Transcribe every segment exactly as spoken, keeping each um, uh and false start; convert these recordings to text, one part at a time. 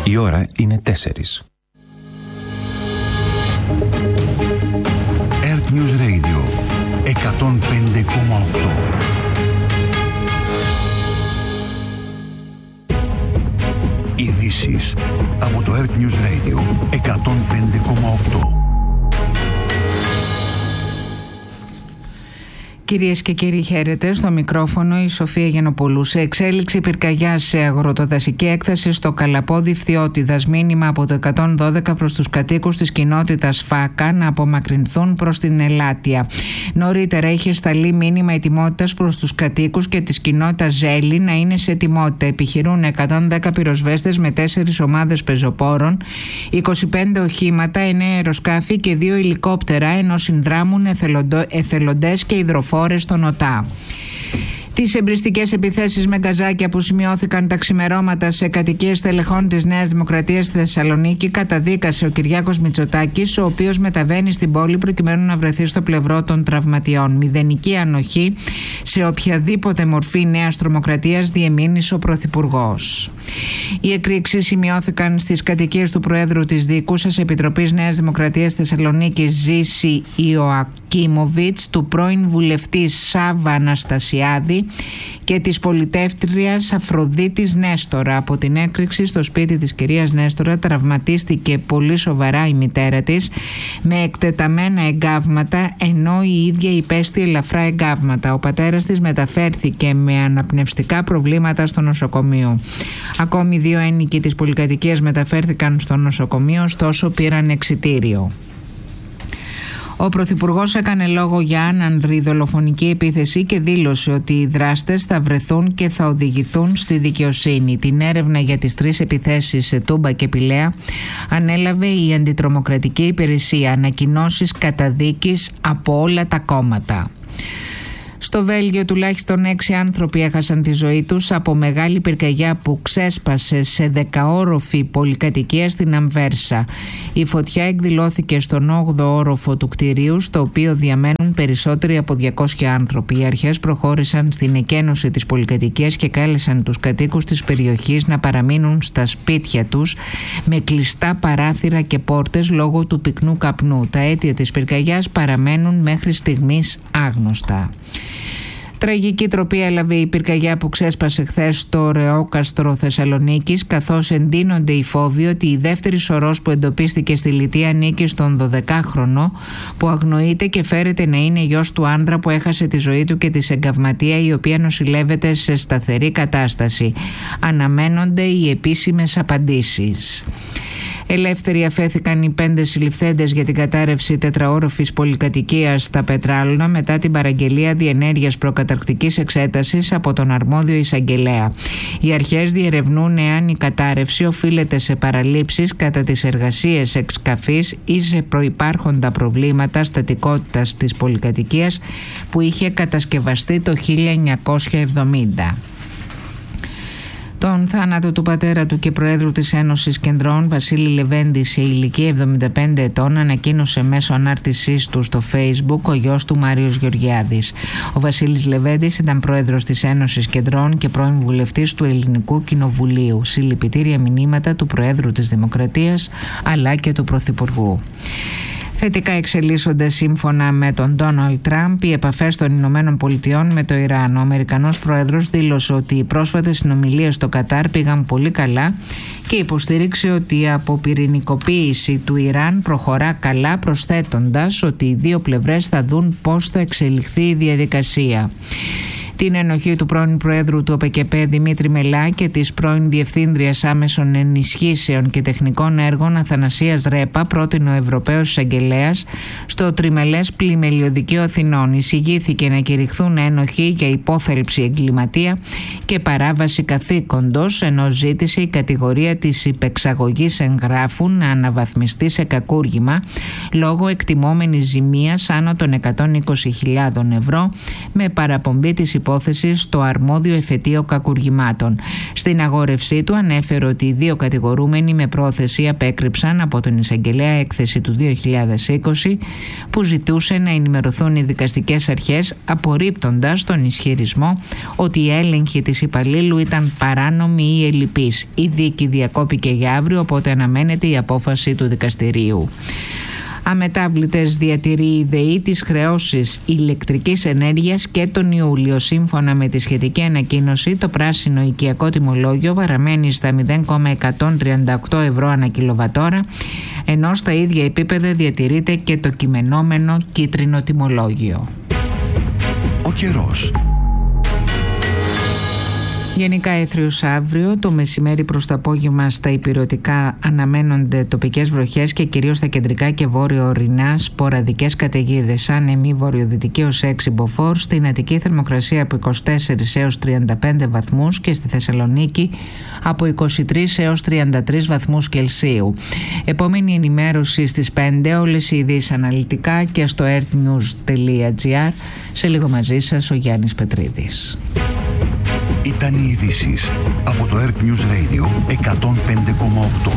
Η ώρα είναι τέσσερις. Earth News Radio εκατόν πέντε κόμμα οκτώ. Ειδήσεις από το Earth News Radio εκατόν πέντε κόμμα οκτώ. Κυρίες και κύριοι, χαίρετε. Στο μικρόφωνο η Σοφία Γενοπούλου. Σε εξέλιξη πυρκαγιά σε αγροτοδασική έκταση στο Καλαπόδι Φθιώτιδας. Μήνυμα από το εκατόν δώδεκα προς τους κατοίκους της κοινότητας Φάκα να απομακρυνθούν προς την Ελάτια. Νωρίτερα είχε σταλεί μήνυμα ετοιμότητας προς τους κατοίκους και της κοινότητας Ζέλη να είναι σε ετοιμότητα. Επιχειρούν εκατόν δέκα πυροσβέστες με τέσσερις ομάδες πεζοπόρων, είκοσι πέντε οχήματα, εννέα αεροσκάφη και δύο ελικόπτερα, ενώ συνδράμουν εθελοντές και υδροφόρες στον ΟΤΑ. Τις εμπριστικές επιθέσεις με γκαζάκια που σημειώθηκαν τα ξημερώματα σε κατοικίες τελεχών της Νέας Δημοκρατίας στη Θεσσαλονίκη καταδίκασε ο Κυριάκος Μητσοτάκης, ο οποίος μεταβαίνει στην πόλη προκειμένου να βρεθεί στο πλευρό των τραυματιών. Μηδενική ανοχή σε οποιαδήποτε μορφή νέας τρομοκρατίας, διεμήνυσε ο Πρωθυπουργός. Οι εκρήξεις σημειώθηκαν στις κατοικίες του Προέδρου της Διοικούσας Επιτροπής Νέας Δημοκρατίας Θεσσαλονίκης Ζήση Ιωακίμοβιτς, του πρώην βουλευτή Σάβα Αναστασιάδη και της πολιτεύτριας Αφροδίτης Νέστορα. Από την έκρηξη στο σπίτι της κυρίας Νέστορα τραυματίστηκε πολύ σοβαρά η μητέρα της με εκτεταμένα εγκάβματα, ενώ η ίδια υπέστη ελαφρά εγκάβματα. Ο πατέρας της μεταφέρθηκε με αναπνευστικά προβλήματα στο νοσοκομείο. Ακόμη δύο ένοικοι της πολυκατοικίας μεταφέρθηκαν στο νοσοκομείο, ωστόσο πήραν εξιτήριο. Ο Πρωθυπουργός έκανε λόγο για άνανδρη δολοφονική επίθεση και δήλωσε ότι οι δράστες θα βρεθούν και θα οδηγηθούν στη δικαιοσύνη. Την έρευνα για τις τρεις επιθέσεις σε Τούμπα και Πηλαία ανέλαβε η Αντιτρομοκρατική Υπηρεσία. Ανακοινώσεις καταδίκης από όλα τα κόμματα. Στο Βέλγιο τουλάχιστον έξι άνθρωποι έχασαν τη ζωή τους από μεγάλη πυρκαγιά που ξέσπασε σε δεκαόροφη πολυκατοικία στην Αμβέρσα. Η φωτιά εκδηλώθηκε στον όγδοο όροφο του κτηρίου, στο οποίο διαμένουν περισσότεροι από διακόσιοι άνθρωποι. Οι αρχές προχώρησαν στην εκένωση της πολυκατοικίας και κάλεσαν τους κατοίκους της περιοχής να παραμείνουν στα σπίτια τους με κλειστά παράθυρα και πόρτες λόγω του πυκνού καπνού. Τα αίτια της πυρκαγιάς παραμένουν μέχρι στιγμής άγνωστα. Τραγική τροπή έλαβε η πυρκαγιά που ξέσπασε χθες στο Ρεόκαστρο Θεσσαλονίκης, καθώς εντείνονται οι φόβοι ότι η δεύτερη σωρός που εντοπίστηκε στη Λιτία ανήκει στον δωδεκάχρονο που αγνοείται και φέρεται να είναι γιος του άνδρα που έχασε τη ζωή του και της εγκαυματία, η οποία νοσηλεύεται σε σταθερή κατάσταση. Αναμένονται οι επίσημες απαντήσεις. Ελεύθεροι αφέθηκαν οι πέντε συλληφθέντες για την κατάρρευση τετραόροφης πολυκατοικίας στα Πετράλωνα μετά την παραγγελία διενέργειας προκαταρκτικής εξέτασης από τον αρμόδιο εισαγγελέα. Οι αρχές διερευνούν εάν η κατάρρευση οφείλεται σε παραλήψεις κατά τις εργασίες εξκαφής ή σε προϋπάρχοντα προβλήματα στατικότητας της πολυκατοικίας που είχε κατασκευαστεί το χίλια εννιακόσια εβδομήντα. Τον θάνατο του πατέρα του και Προέδρου της Ένωσης Κεντρών, Βασίλη Λεβέντη, σε ηλικία εβδομήντα πέντε ετών, ανακοίνωσε μέσω ανάρτησής του στο Facebook ο γιος του Μάριος Γεωργιάδης. Ο Βασίλης Λεβέντης ήταν πρόεδρος της Ένωσης Κεντρών και πρώην βουλευτής του Ελληνικού Κοινοβουλίου. Συλληπιτήρια μηνύματα του Προέδρου της Δημοκρατίας αλλά και του Πρωθυπουργού. Θετικά εξελίσσονται σύμφωνα με τον Ντόναλντ Τραμπ οι επαφές των Ηνωμένων Πολιτειών με το Ιράν. Ο Αμερικανός Πρόεδρος δήλωσε ότι οι πρόσφατες συνομιλίες στο Κατάρ πήγαν πολύ καλά και υποστήριξε ότι η αποπυρηνικοποίηση του Ιράν προχωρά καλά, προσθέτοντας ότι οι δύο πλευρές θα δουν πώς θα εξελιχθεί η διαδικασία. Την ενοχή του πρώην Προέδρου του ΟΠΕΚΕΠΕ Δημήτρη Μελά και της πρώην Διευθύντριας Άμεσων Ενισχύσεων και Τεχνικών Έργων Αθανασίας Ρέπα πρότεινε ο Ευρωπαίος Εισαγγελέας στο τριμελές πλημελιωδικείο Αθηνών. Εισηγήθηκε να κηρυχθούν ένοχοι για υπόθελψη εγκληματία και παράβαση καθήκοντος, ενώ ζήτησε η κατηγορία της υπεξαγωγής εγγράφου να αναβαθμιστεί σε κακούργημα λόγω εκτιμόμενης ζημίας άνω των εκατόν είκοσι χιλιάδων ευρώ με παραπομπή της υπόθεσης στο αρμόδιο εφετείο κακουργημάτων. Στην αγόρευσή του ανέφερε ότι οι δύο κατηγορούμενοι με πρόθεση απέκρυψαν από τον εισαγγελέα έκθεση του δύο χιλιάδες είκοσι που ζητούσε να ενημερωθούν οι δικαστικές αρχές, απορρίπτοντας τον ισχυρισμό ότι η έλεγχη της υπαλλήλου ήταν παράνομη ή ελλειπής. Η δίκη διακόπηκε για αύριο, οπότε αναμένεται η απόφαση του δικαστηρίου. Αμετάβλητες διατηρεί η ΔΕΗ τις χρεώσεις ηλεκτρικής ενέργειας και τον Ιούλιο. Σύμφωνα με τη σχετική ανακοίνωση, το πράσινο οικιακό τιμολόγιο παραμένει στα μηδέν κόμμα εκατόν τριάντα οκτώ ευρώ ανά κιλοβατόρα, ενώ στα ίδια επίπεδα διατηρείται και το κειμενόμενο κίτρινο τιμολόγιο. Ο καιρός. Γενικά έθριος αύριο, το μεσημέρι προς το απόγευμα στα ηπειρωτικά αναμένονται τοπικές βροχές και κυρίως στα κεντρικά και βόρειο-ορεινά σποραδικές καταιγίδες. Άνεμη βορειοδυτική ως έξι μποφόρ, στην Αττική θερμοκρασία από είκοσι τέσσερις έως τριάντα πέντε βαθμούς και στη Θεσσαλονίκη από είκοσι τρεις έως τριάντα τρεις βαθμούς Κελσίου. Επόμενη ενημέρωση στις πέντε, όλες οι ειδήσεις αναλυτικά και στο earthnews τελεία gr. Σε λίγο μαζί σας ο Γιάννης Πετρίδης. Ήταν οι ειδήσεις από το Earth News Radio εκατόν πέντε κόμμα οκτώ.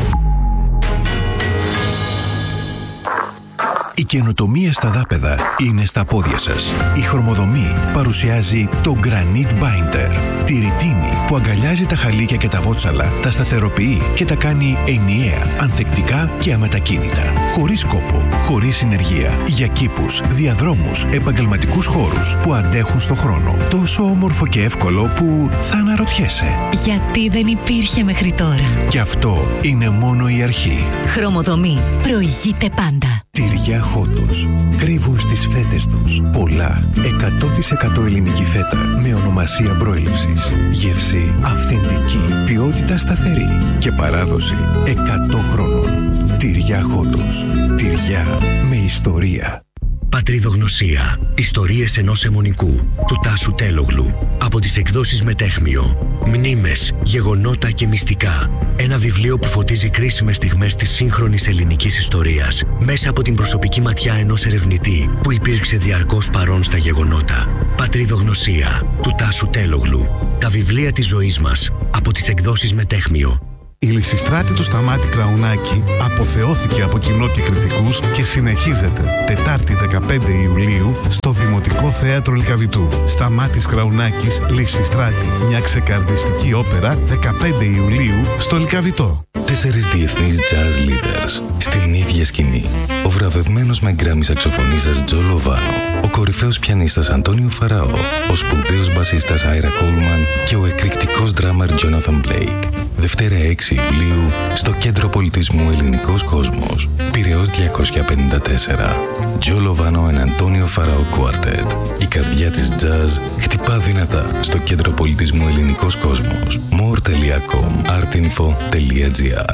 Η καινοτομία στα δάπεδα είναι στα πόδια σας. Η Χρωμοδομή παρουσιάζει το Granite Binder. Τη ρητίνη που αγκαλιάζει τα χαλίκια και τα βότσαλα, τα σταθεροποιεί και τα κάνει ενιαία, ανθεκτικά και αμετακίνητα. Χωρίς κόπο, χωρίς συνεργεία. Για κήπους, διαδρόμους, επαγγελματικούς χώρους που αντέχουν στο χρόνο. Τόσο όμορφο και εύκολο που θα αναρωτιέσαι. Γιατί δεν υπήρχε μέχρι τώρα. Και αυτό είναι μόνο η αρχή. Χρωμοδομή. Προηγείται πάντα. Τυριά Χότος. Κρύβουν στις φέτες τους πολλά εκατό τοις εκατό ελληνική φέτα με ονομασία προέλευσης. Γεύση αυθεντική, ποιότητα σταθερή και παράδοση εκατό χρόνων. Τυριά Χότος. Τυριά με ιστορία. Πατριδογνωσία. Ιστορίες ενός αιμονικού του Τάσου Τέλογλου. Από τις εκδόσεις Μετέχμιο. Μνήμες, γεγονότα και μυστικά. Ένα βιβλίο που φωτίζει κρίσιμες στιγμές της σύγχρονης ελληνικής ιστορίας μέσα από την προσωπική ματιά ενός ερευνητή που υπήρξε διαρκώς παρόν στα γεγονότα. Πατριδογνωσία του Τάσου Τέλογλου. Τα βιβλία της ζωής μας από τις εκδόσεις Μετέχμιο. Η Λυσιστράτη του Σταμάτη Κραουνάκη αποθεώθηκε από κοινό και κριτικούς και συνεχίζεται Τετάρτη δεκαπέντε Ιουλίου στο Δημοτικό Θέατρο Λυκαβητού. Σταμάτης Κραουνάκης, Λυσιστράτη, μια ξεκαρδιστική όπερα, δεκαπέντε Ιουλίου στο Λυκαβητό. Τέσσερις διεθνείς jazz leaders στην ίδια σκηνή. Ο βραβευμένος με γκράμι σαξοφωνίστας Τζο Λοβάνο, ο κορυφαίος πιανίστας Αντώνιο Φαραώ, ο σπουδαίος μπασίστας Άιρα Κόλμαν και ο εκρηκτικός ντράμαρ Τζόναθαν Μπλέικ. Δευτέρα έξι Ιουλίου στο Κέντρο Πολιτισμού Ελληνικός Κόσμος. Πειραιώς διακόσια πενήντα τέσσερα. Τζο Λοβάνο and Αντώνιο Φαραώ Quartet. Η καρδιά της jazz χτυπά δυνατά στο Κέντρο Πολιτισμού Ελληνικός Κόσμος. more τελεία com, artinfo τελεία gr.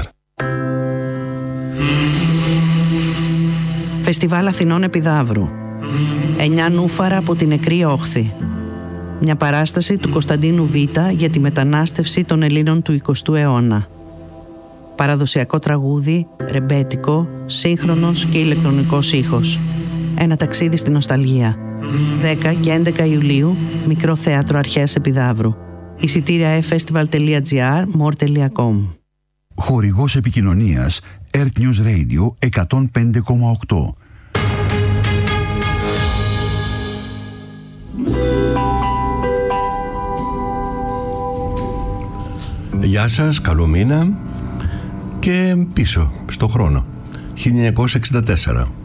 Φεστιβάλ Αθηνών Επιδαύρου. Εννιά νούφαρα από την νεκρή όχθη. Μια παράσταση του Κωνσταντίνου Β για τη μετανάστευση των Ελλήνων του εικοστού αιώνα. Παραδοσιακό τραγούδι, ρεμπέτικο, σύγχρονος και ηλεκτρονικός ήχος. Ένα ταξίδι στην νοσταλγία. δέκα και έντεκα Ιουλίου, Μικρό Θέατρο Αρχαίας Επιδαύρου. Εισιτήρια e-festival τελεία gr, more τελεία com. Χορηγός επικοινωνίας Earth News Radio εκατόν πέντε κόμμα οκτώ. Γεια σας, καλό μήνα και πίσω στο χρόνο. χίλια εννιακόσια εξήντα τέσσερα.